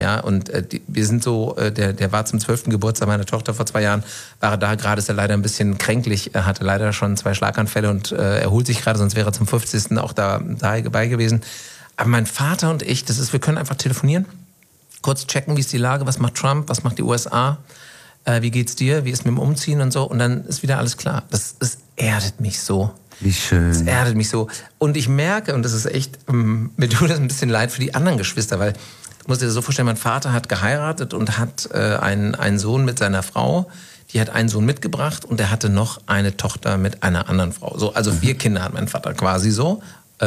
Ja, und wir sind so, der war zum 12. Geburtstag meiner Tochter vor 2 Jahren, war da gerade, ist er leider ein bisschen kränklich, er hatte leider schon 2 Schlaganfälle und erholt sich gerade, sonst wäre er zum 50. auch dabei gewesen. Aber mein Vater und ich, wir können einfach telefonieren, kurz checken, wie ist die Lage, was macht Trump, was macht die USA, wie geht's dir, wie ist mit dem Umziehen und so, und dann ist wieder alles klar. Das erdet mich so. Wie schön. Das erdet mich so. Und ich merke, und das ist echt, mir tut das ein bisschen leid für die anderen Geschwister, weil du musst dir so vorstellen, mein Vater hat geheiratet und hat einen Sohn mit seiner Frau. Die hat einen Sohn mitgebracht und er hatte noch eine Tochter mit einer anderen Frau. So, also 4 Kinder hat mein Vater quasi so.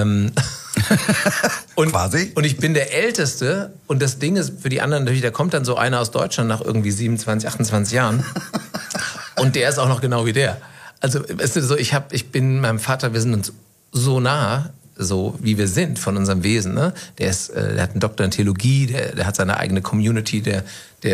Quasi? Und ich bin der Älteste. Und das Ding ist für die anderen natürlich, da kommt dann so einer aus Deutschland nach irgendwie 27, 28 Jahren. Und der ist auch noch genau wie der. Also, weißt du, so, ich bin meinem Vater, wir sind uns so nah, so wie wir sind von unserem Wesen, ne? Der hat einen Doktor in Theologie, der hat seine eigene Community, der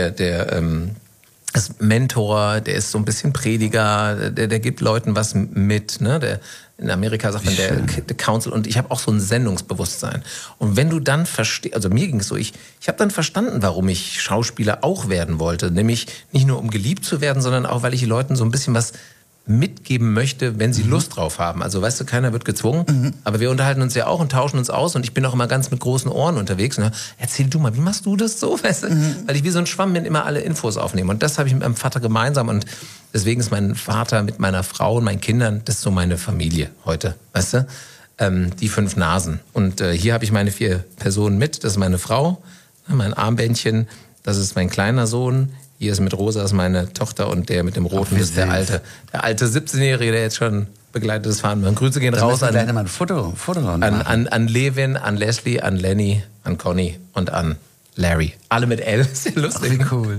ist Mentor, der ist so ein bisschen Prediger, der gibt Leuten was mit, ne? In Amerika sagt man der Council, und ich habe auch so ein Sendungsbewusstsein. Und wenn du dann verstehst, also mir ging es so, ich habe dann verstanden, warum ich Schauspieler auch werden wollte, nämlich nicht nur um geliebt zu werden, sondern auch, weil ich Leuten so ein bisschen was mitgeben möchte, wenn sie Lust drauf haben. Also weißt du, keiner wird gezwungen, aber wir unterhalten uns ja auch und tauschen uns aus, und ich bin auch immer ganz mit großen Ohren unterwegs. Ne? Erzähl du mal, wie machst du das so? Weißt du? Weil ich wie so ein Schwamm bin, immer alle Infos aufnehme, und das habe ich mit meinem Vater gemeinsam, und deswegen ist mein Vater mit meiner Frau und meinen Kindern, das ist so meine Familie heute, weißt du? Die 5 Nasen. Und hier habe ich meine 4 Personen mit, das ist meine Frau, mein Armbändchen, das ist mein kleiner Sohn. Hier ist mit Rosa ist meine Tochter, und der mit dem Roten ist der alte 17-Jährige, der jetzt schon begleitetes Fahren macht. Grüße gehen raus an ein Foto an Levin, an Leslie, an Lenny, an Conny und an Larry. Alle mit L. Ist ja lustig. Ach, wie cool.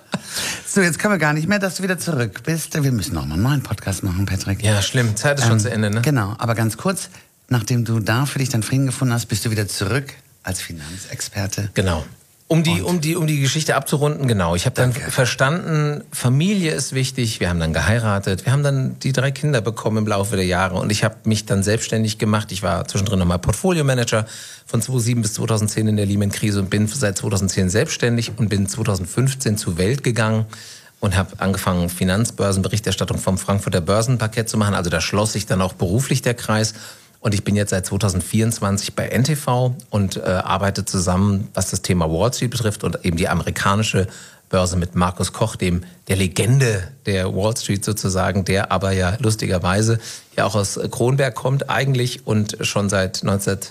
So, jetzt können wir gar nicht mehr, dass du wieder zurück bist. Wir müssen noch mal einen neuen Podcast machen, Patrick. Ja, schlimm. Zeit ist schon zu Ende, ne? Genau, aber ganz kurz, nachdem du da für dich dann Frieden gefunden hast, bist du wieder zurück als Finanzexperte. Genau. Um die Geschichte abzurunden, genau. Ich habe dann verstanden, Familie ist wichtig. Wir haben dann geheiratet. Wir haben dann die 3 Kinder bekommen im Laufe der Jahre. Und ich habe mich dann selbstständig gemacht. Ich war zwischendrin nochmal Portfolio-Manager von 2007 bis 2010 in der Lehman-Krise und bin seit 2010 selbstständig und bin 2015 zur Welt gegangen und habe angefangen, Finanzbörsenberichterstattung vom Frankfurter Börsenparkett zu machen. Also da schloss sich dann auch beruflich der Kreis. Und ich bin jetzt seit 2024 bei NTV und arbeite zusammen, was das Thema Wall Street betrifft und eben die amerikanische Börse mit Markus Koch, der Legende der Wall Street sozusagen, der aber ja lustigerweise ja auch aus Kronberg kommt eigentlich und schon seit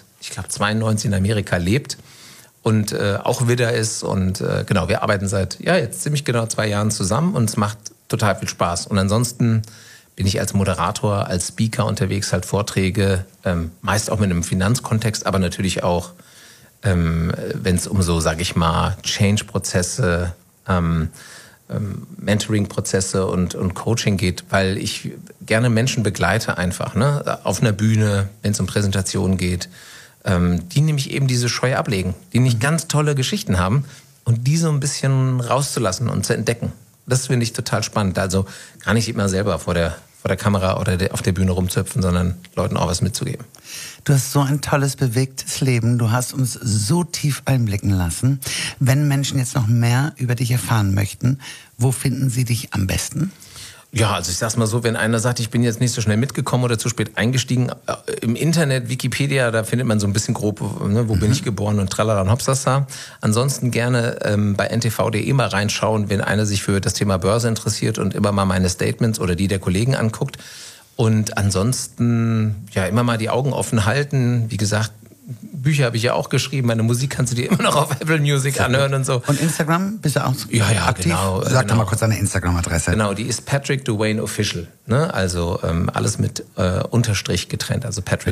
1992 in Amerika lebt und auch Widder ist. Und genau, wir arbeiten seit jetzt ziemlich genau 2 Jahren zusammen, und es macht total viel Spaß. Und ansonsten bin ich als Moderator, als Speaker unterwegs, halt Vorträge, meist auch mit einem Finanzkontext, aber natürlich auch, wenn es um so, sage ich mal, Change-Prozesse, Mentoring-Prozesse und Coaching geht, weil ich gerne Menschen begleite einfach, ne, auf einer Bühne, wenn es um Präsentationen geht, die nämlich eben diese Scheu ablegen, die nicht ganz tolle Geschichten haben und die so ein bisschen rauszulassen und zu entdecken. Das finde ich total spannend. Also gar nicht immer selber vor der Kamera oder auf der Bühne rumzupfen, sondern Leuten auch was mitzugeben. Du hast so ein tolles, bewegtes Leben. Du hast uns so tief einblicken lassen. Wenn Menschen jetzt noch mehr über dich erfahren möchten, wo finden sie dich am besten? Ja, also ich sag's mal so, wenn einer sagt, ich bin jetzt nicht so schnell mitgekommen oder zu spät eingestiegen, im Internet, Wikipedia, da findet man so ein bisschen grob, ne, wo bin ich geboren und tralala und hopsasa. Ansonsten gerne bei ntv.de mal reinschauen, wenn einer sich für das Thema Börse interessiert und immer mal meine Statements oder die der Kollegen anguckt. Und ansonsten, ja, immer mal die Augen offen halten. Wie gesagt, Bücher habe ich ja auch geschrieben. Meine Musik kannst du dir immer noch auf Apple Music anhören und so. Und Instagram? Bist du auch aktiv? Genau. Sag doch mal kurz deine Instagram-Adresse. Genau, die ist Patrick Dewayne Official. Ne? Also alles mit Unterstrich getrennt. Also Patrick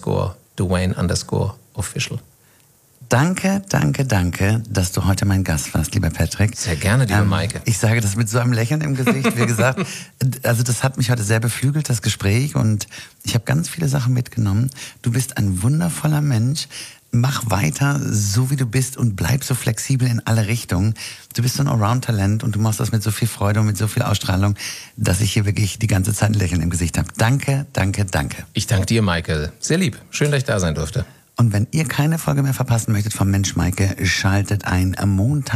_Dewayne_Official. Danke, dass du heute mein Gast warst, lieber Patrick. Sehr gerne, lieber Maike. Ich sage das mit so einem Lächeln im Gesicht. Wie gesagt, also das hat mich heute sehr beflügelt, das Gespräch. Und ich habe ganz viele Sachen mitgenommen. Du bist ein wundervoller Mensch. Mach weiter, so wie du bist, und bleib so flexibel in alle Richtungen. Du bist so ein Allround-Talent und du machst das mit so viel Freude und mit so viel Ausstrahlung, dass ich hier wirklich die ganze Zeit ein Lächeln im Gesicht habe. Danke. Ich danke dir, Maike. Sehr lieb. Schön, dass ich da sein durfte. Und wenn ihr keine Folge mehr verpassen möchtet vom Mensch Maike, schaltet ein am Montag